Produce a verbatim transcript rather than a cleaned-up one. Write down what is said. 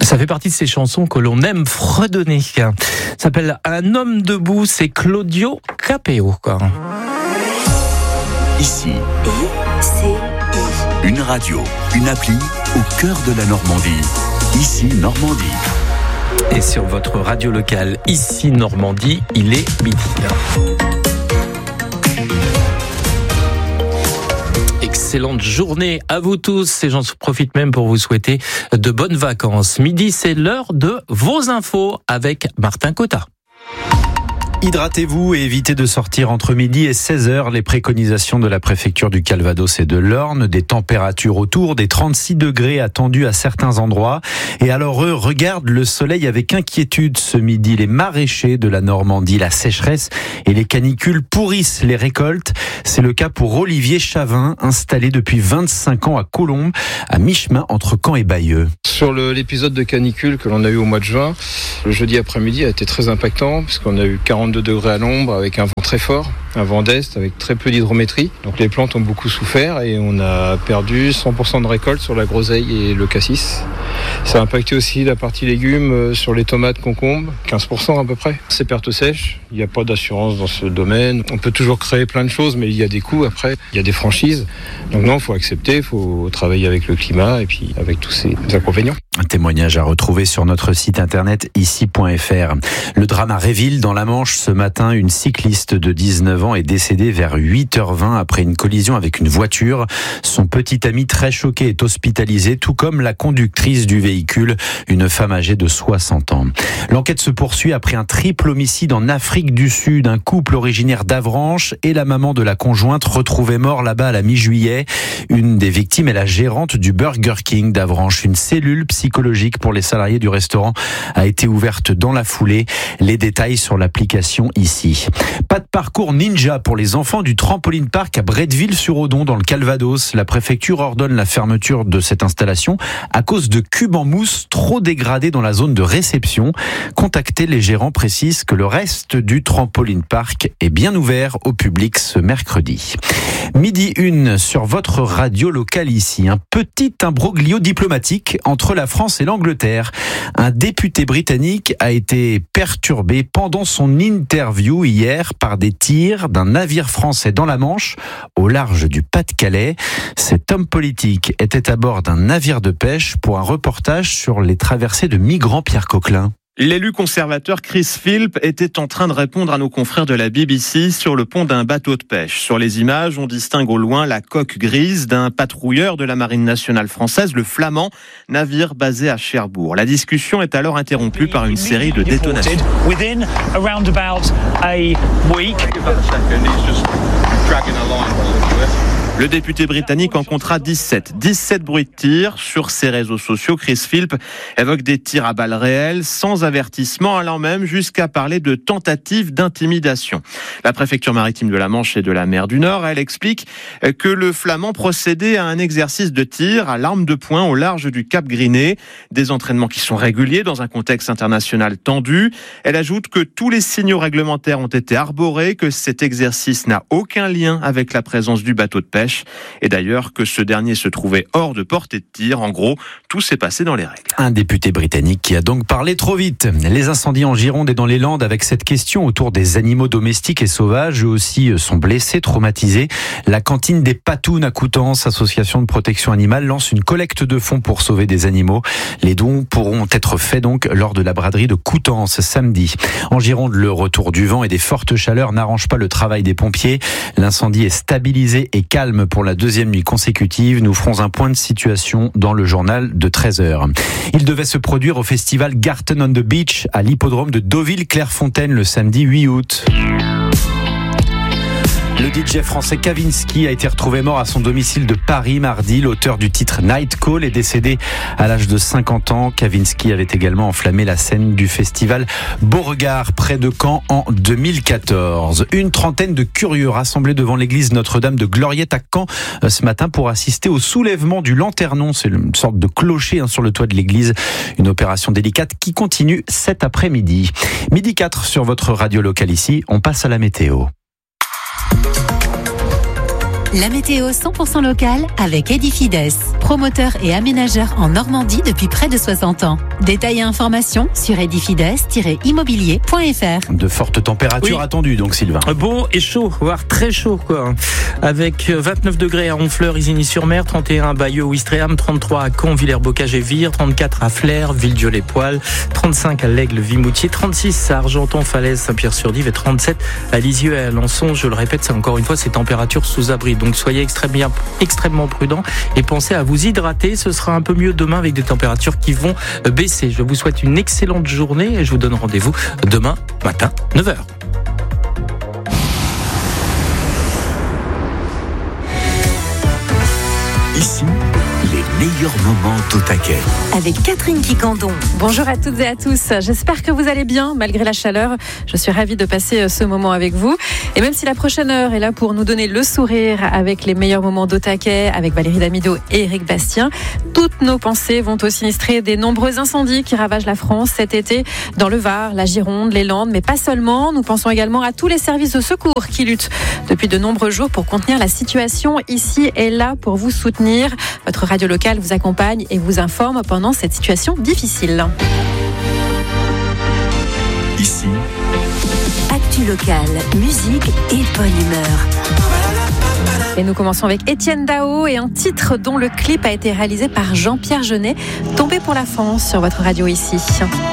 Ça fait partie de ces chansons que l'on aime fredonner. Ça s'appelle Un homme debout, c'est Claudio Capéo. Quoi. Ici, I C I. une radio, une appli au cœur de la Normandie. Ici, Normandie. Et sur votre radio locale, ici Normandie, il est midi. Excellente journée à vous tous et j'en profite même pour vous souhaiter de bonnes vacances. Midi, c'est l'heure de vos infos avec Martin Cotta. Hydratez-vous et évitez de sortir entre midi et seize heures. Les préconisations de la préfecture du Calvados et de l'Orne. Des températures autour des trente-six degrés attendues à certains endroits. Et alors eux regardent le soleil avec inquiétude ce midi. Les maraîchers de la Normandie, la sécheresse et les canicules pourrissent les récoltes. C'est le cas pour Olivier Chavin, installé depuis vingt-cinq ans à Colombes, à mi-chemin entre Caen et Bayeux. Sur le, l'épisode de canicule que l'on a eu au mois de juin, le jeudi après-midi a été très impactant puisqu'on a eu quarante-deux degrés à l'ombre avec un vent très fort, un vent d'est avec très peu d'hydrométrie. Donc les plantes ont beaucoup souffert et on a perdu cent pour cent de récolte sur la groseille et le cassis. Ça a impacté aussi la partie légumes sur les tomates, concombres, quinze pour cent à peu près. C'est perte sèche, il n'y a pas d'assurance dans ce domaine. On peut toujours créer plein de choses mais il y a des coûts après, il y a des franchises. Donc non, il faut accepter, il faut travailler avec le climat et puis avec tous ces inconvénients. Un témoignage à retrouver sur notre site internet ici point f r. Le drame à Réville dans la Manche ce matin, une cycliste de dix-neuf ans est décédée vers huit heures vingt après une collision avec une voiture. Son petit ami très choqué est hospitalisé, tout comme la conductrice du véhicule, une femme âgée de soixante ans. L'enquête se poursuit après un triple homicide en Afrique du Sud. Un couple originaire d'Avranches et la maman de la conjointe retrouvés morts là-bas à la mi-juillet. Une des victimes est la gérante du Burger King d'Avranches. Une cellule psychologique pour les salariés du restaurant a été ouverte dans la foulée. Les détails sur l'application ici. Pas de parcours ninja pour les enfants du Trampoline Park à Bretteville-sur-Odon dans le Calvados. La préfecture ordonne la fermeture de cette installation à cause de cubes en mousse trop dégradés dans la zone de réception. Contactés, les gérants précisent que le reste du Trampoline Park est bien ouvert au public ce mercredi. Midi une sur votre radio locale ici. Un petit imbroglio diplomatique entre la France et l'Angleterre. Un député britannique a été perturbé pendant son interview hier par des tirs d'un navire français dans la Manche, au large du Pas-de-Calais. Cet homme politique était à bord d'un navire de pêche pour un reportage sur les traversées de migrants. Pierre Coquelin. L'élu conservateur Chris Philp était en train de répondre à nos confrères de la B B C sur le pont d'un bateau de pêche. Sur les images, on distingue au loin la coque grise d'un patrouilleur de la Marine nationale française, le Flamand, navire basé à Cherbourg. La discussion est alors interrompue par une série de détonations. Within around about a week. Le député britannique en comptera dix-sept. dix-sept bruits de tirs sur ses réseaux sociaux. Chris Philp évoque des tirs à balles réelles, sans avertissement, allant même jusqu'à parler de tentatives d'intimidation. La préfecture maritime de la Manche et de la mer du Nord, elle explique que le Flamand procédait à un exercice de tir à l'arme de poing au large du Cap Griné. Des entraînements qui sont réguliers dans un contexte international tendu. Elle ajoute que tous les signaux réglementaires ont été arborés, que cet exercice n'a aucun lien avec la présence du bateau de pêche. Et d'ailleurs que ce dernier se trouvait hors de portée de tir. En gros, tout s'est passé dans les règles. Un député britannique qui a donc parlé trop vite. Les incendies en Gironde et dans les Landes avec cette question autour des animaux domestiques et sauvages. Eux aussi sont blessés, traumatisés. La cantine des Patounes à Coutances, association de protection animale, lance une collecte de fonds pour sauver des animaux. Les dons pourront être faits donc lors de la braderie de Coutances samedi. En Gironde, le retour du vent et des fortes chaleurs n'arrange pas le travail des pompiers. L'incendie est stabilisé et calme pour la deuxième nuit consécutive. Nous ferons un point de situation dans le journal de treize heures. Il devait se produire au festival Garten on the Beach à l'hippodrome de Deauville-Clairefontaine le samedi huit août. Le D J français Kavinsky a été retrouvé mort à son domicile de Paris mardi. L'auteur du titre Night Call est décédé à l'âge de cinquante ans. Kavinsky avait également enflammé la scène du festival Beauregard près de Caen en deux mille quatorze. Une trentaine de curieux rassemblés devant l'église Notre-Dame de Gloriette à Caen ce matin pour assister au soulèvement du lanternon. C'est une sorte de clocher sur le toit de l'église. Une opération délicate qui continue cet après-midi. Midi quatre sur votre radio locale ici. On passe à la météo. La météo cent pour cent locale avec Edifides, promoteur et aménageur en Normandie depuis près de soixante ans. Détails et informations sur edifides tiret immobilier point f r. De fortes températures Oui. attendues donc, Sylvain. Beau et chaud, voire très chaud quoi. Avec vingt-neuf degrés à Honfleur, Isigny-sur-Mer, trente et un à Bayeux, Ouistreham, trente-trois à Caen, Villers-Bocage et Vire, trente-quatre à Flers, Villedieu-les-Poils, trente-cinq à l'Aigle, Vimoutier, trente-six à Argenton, Falaise, Saint-Pierre-sur-Dive et trente-sept à Lisieux et à Alençon. Je le répète, c'est encore une fois ces températures sous abri. Donc soyez extrêmement, extrêmement prudents et pensez à vous hydrater. Ce sera un peu mieux demain avec des températures qui vont baisser. Je vous souhaite une excellente journée et je vous donne rendez-vous demain matin, neuf heures. Ici, les meilleurs moments au taquet. Avec Catherine Quicandon. Bonjour à toutes et à tous, j'espère que vous allez bien malgré la chaleur. Je suis ravie de passer ce moment avec vous. Et même si la prochaine heure est là pour nous donner le sourire avec les meilleurs moments d'au taquet, avec Valérie Damido et Éric Bastien, toutes nos pensées vont au sinistré des nombreux incendies qui ravagent la France cet été dans le Var, la Gironde, les Landes, mais pas seulement. Nous pensons également à tous les services de secours qui luttent depuis de nombreux jours pour contenir la situation ici et là pour vous soutenir. Votre radio locale vous accompagne et vous informe pendant cette situation difficile. Ici, Actu locale, musique et bonne humeur. Et nous commençons avec Étienne Dao et un titre dont le clip a été réalisé par Jean-Pierre Jeunet, Tombé pour la France sur votre radio ici.